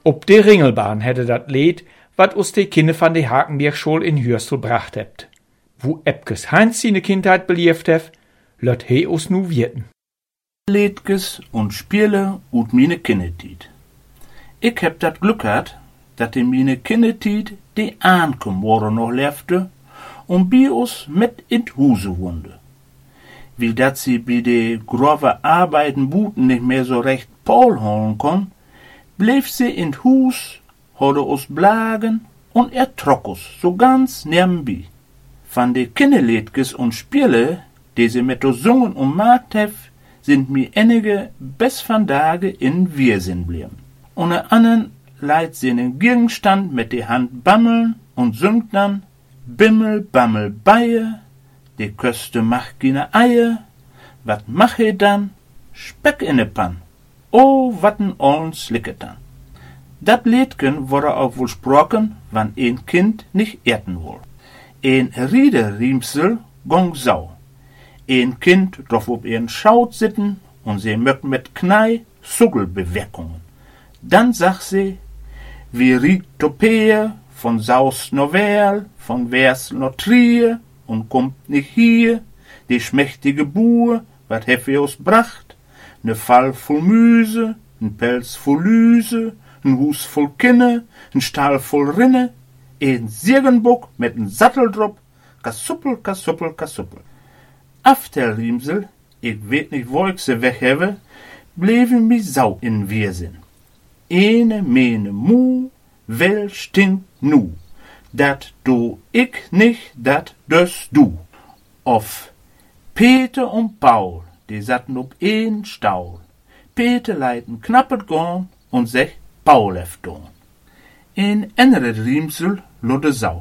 Op de Ringelbahn hätte dat Lied, wat us de Kinder van de Hakenbergschule in Hürstel bracht hebt. Wo Epkes Heinz seine Kindheit belieft hef, löt he us nu wirten. Liedkes und Spiele ut mine Kindertied. Ich heb dat Glück gehabt, dat in mine Kindertied de Aankomworen noch lefte und bi us mit in Huse wunde. Wie dat sie bi de grove Arbeiten buten nicht mehr so recht Paul holen kon, bleef sie in Hus, hodde us blagen und ertrock us so ganz nebenbi. Van de Kinderliedkes und Spiele, die sie mit sungen und markt hef, sind mir einige bis van Tage in Wirsinn blieben. Unter anderen leiht sie einen Gegenstand mit der Hand bammeln und singt dann Bimmel, Bammel, Beie, die Köste macht keine Eier, wat mach ich dann? Speck in de Pan. Oh, wat n ollen slicket dann. Dat Liedken wurde auch wohl sprochen, wann ein Kind nicht erten wohl. Ein Riederriemsel gong sau. Ein Kind drauf op ihren Schaut sitten und sie mögt mit Knei Suggelbeweckungen. Dann sagt sie, wie riet Topea von Saus no Werl, von Wers no Trier und kommt nicht hier, die schmächtige Buhr, wat hef ihr uns bracht, ne Fall voll Müse, n Pelz voll Lüse, n Hus voll Kinne, n Stahl voll Rinne, ein Sirgenbock mit n Satteldrop, kassuppel, kassuppel, kassuppel. Afterriemsel, ich weet nicht, wo ich se weghebe, bleven mi sau in Wirsinn. Ene, mene, mu, wel stinkt nu. Dat do ich nicht, dat dus du. Of Peter und Paul, die satten op een Staul. Peter leiten knappet gorn und sech Paul left dorn. Een andere Riemsel lodde sau.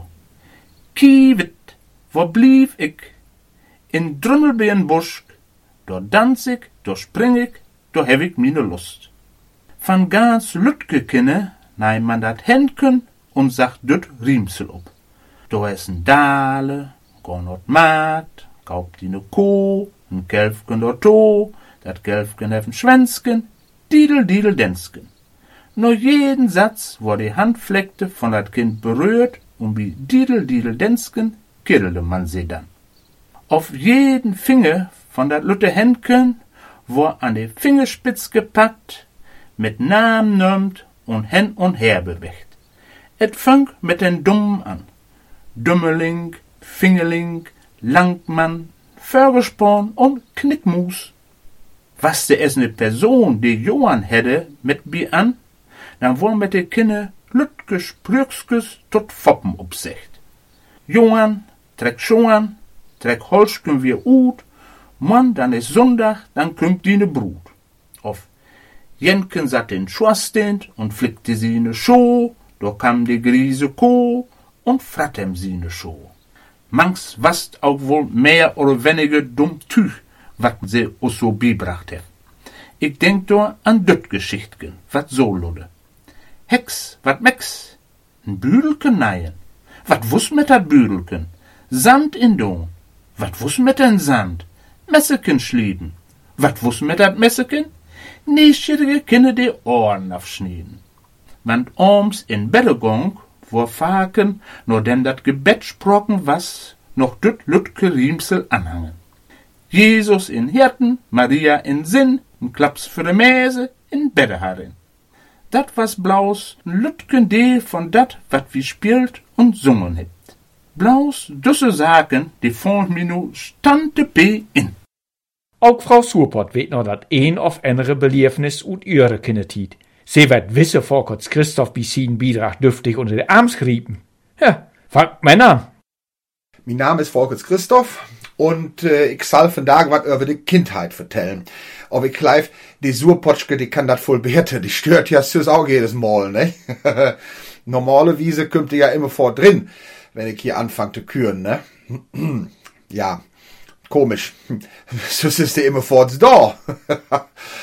Kiewit, wo blieb ich? In Drümmelbeerenbusch, do dans ich, do spring ich, do heb ich mine Lust. Van ganz Lütke kinne, nein man dat Händken und sagt düt Riemsel op. Do essen Dale, go not Markt, kauft die ne Kuh, n Kelfken do to, dat Kelfken heffen Schwänzken, didel, didel, densken. Nur jeden Satz, wo die Hand fleckte, von dat Kind berührt, und wie didel, didel, densken, kirrelte man sie dann. Auf jeden Finger von dat Lütte Händken, wo an die Fingerspitz gepackt, mit Namen nimmt und hin und her bewegt. Et fang mit den Dummen an. Dummeling, Fingerling, Langmann, Vögelsporn und Knickmus. Was de es ne Person, die Johann hätte, mit bi an, dann wohl mit de Kinne Lütges, Prüxkes, tot Foppen upsecht. Johann, treck Schoan, treck Holschken wir ut, Mann, dann is Sonntag, dann kümmt die ne Brut. Of Jenken satt in Schwastend und flickte sie ne Schuh, do kam die Griese Kuh und frattem sie ne Schuh. Mangs wast auch wohl mehr oder weniger dumm Tüch, wat sie us so bibracht hat. Ich denk do an düt Geschichtgen, wat so ludde. Hex, wat mex? N Büdelken neien. Wat wuss mit dat Büdelken? Sand in do. Wat wuss mit den Sand? Messeken schlieden. Wat wuss mit dat Messeken? Nischige Kinder die Ohren aufschnieden. Want oms in Bedegong, wo Faken, nur denn dat Gebet sprocken was, noch düt Lütke Riemsel anhangen. Jesus in Hirten, Maria in Sinn, n Klaps für de Mäse, in Bette harin. Dat was blaus n Lütken Deel von dat, wat wie spielt und sungen hebt. Blaus düsse Saken, die von mir nu stande b in. Auch Frau Surpott weet noch dat een of andere Beliefnis ut ihre Kindertied. Sie wird wisse Volkerts Christoph bis sin Beitrag dürftig unter de Arms griepen. Ja, fangt Männer. Mein Name ist Volkerts Christoph und ich soll vandaag wat über die Kindheit vertellen. Aber ich gleich, die Surpotschke, die kann dat voll beherten. Die stört ja süß auch jedes Mal, ne? Normale Wiese kommt die ja immer vor drin, wenn ich hier anfange zu küren, ne? Ja, komisch. Süß ist die immer vor da.